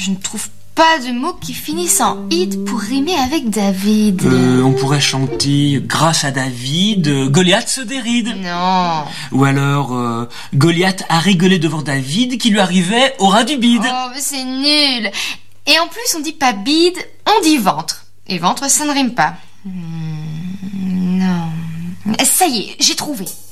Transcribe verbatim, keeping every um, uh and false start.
je ne trouve pas de mots qui finissent en id pour rimer avec David. Euh, on pourrait chanter grâce à David, euh, Goliath se déride. Non. Ou alors euh, Goliath a rigolé devant David qui lui arrivait au ras du bide. Oh, mais c'est nul. Et en plus, on dit pas bide, on dit ventre. Et ventre, ça ne rime pas. Hmm, non. Ça y est, j'ai trouvé.